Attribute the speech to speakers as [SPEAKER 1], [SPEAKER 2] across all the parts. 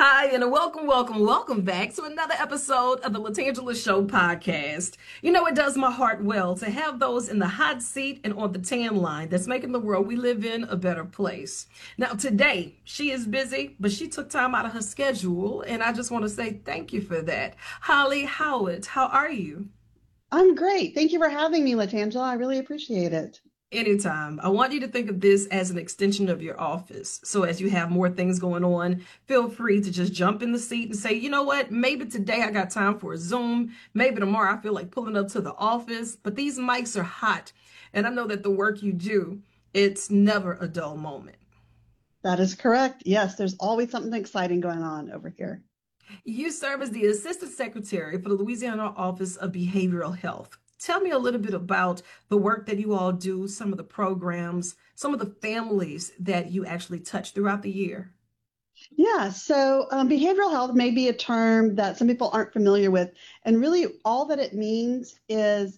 [SPEAKER 1] Hi, and welcome back to another episode of the Latangela Show podcast. You know, it does my heart well to have those in the hot seat and on the tan line that's making the world we live in a better place. Now, today, she is busy, but she took time out of her schedule, and I just want to say thank you for that. Holly Howard, how are you?
[SPEAKER 2] I'm great. Thank you for having me, Latangela. I really appreciate it.
[SPEAKER 1] Anytime. I want you to think of this as an extension of your office. So as you have more things going on, feel free to just jump in the seat and say, you know what, maybe today I got time for a Zoom. Maybe tomorrow I feel like pulling up to the office. But these mics are hot. And I know that the work you do, it's never a dull moment.
[SPEAKER 2] That is correct. Yes, there's always something exciting going on over here.
[SPEAKER 1] You serve as the Assistant Secretary for the Louisiana Office of Behavioral Health. Tell me a little bit about the work that you all do, some of the programs, some of the families that you actually touch throughout the year.
[SPEAKER 2] Behavioral health may be a term that some people aren't familiar with, and really all that it means is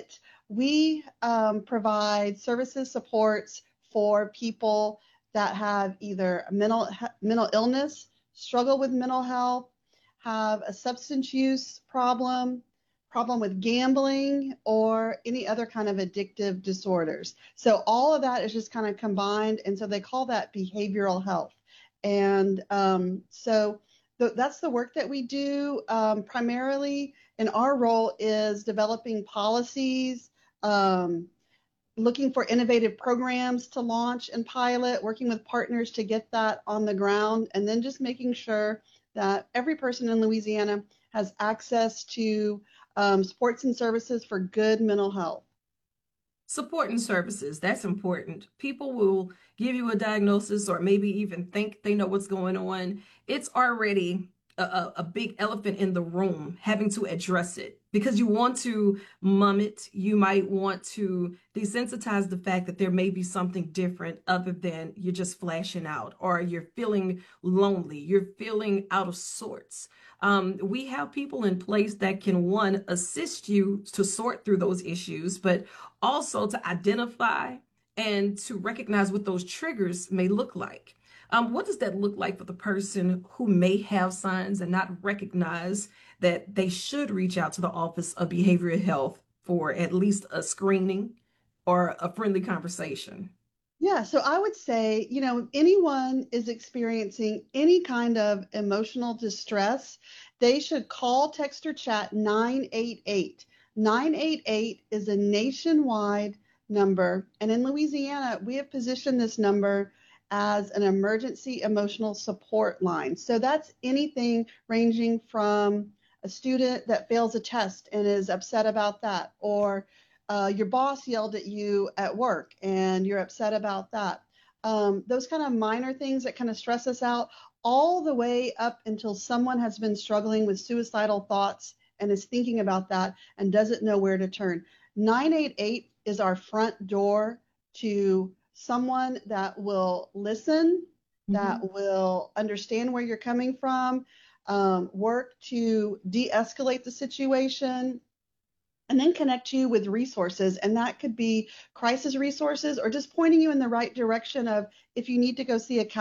[SPEAKER 2] we provide services, supports for people that have either mental illness, struggle with mental health, have a substance use problem with gambling, or any other kind of addictive disorders. So all of that is just kind of combined, and so they call that behavioral health. And that's the work that we do primarily. And our role is developing policies, um, looking for innovative programs to launch and pilot, working with partners to get that on the ground, and then just making sure that every person in Louisiana has access to supports and services for good mental health.
[SPEAKER 1] Support and services, that's important. People will give you a diagnosis or maybe even think they know what's going on. It's already a big elephant in the room having to address it because you want to mum it. You might want to desensitize the fact that there may be something different other than you're just flashing out or you're feeling lonely, you're feeling out of sorts. We have people in place that can, one, assist you to sort through those issues, but also to identify and to recognize what those triggers may look like. What does that look like for the person who may have signs and not recognize that they should reach out to the Office of Behavioral Health for at least a screening or a friendly conversation?
[SPEAKER 2] Yeah, so I would say, if anyone is experiencing any kind of emotional distress, they should call, text, or chat 988. 988 is a nationwide number, and in Louisiana, we have positioned this number as an emergency emotional support line. So that's anything ranging from a student that fails a test and is upset about that, or your boss yelled at you at work and you're upset about that. Those kind of minor things that kind of stress us out, all the way up until someone has been struggling with suicidal thoughts and is thinking about that and doesn't know where to turn. 988 is our front door to someone that will listen, that
[SPEAKER 1] Mhm.
[SPEAKER 2] will understand where you're coming from, work to de escalate the situation, and then connect you with resources. And that could be crisis resources or just pointing you in the right direction of if you need to go see a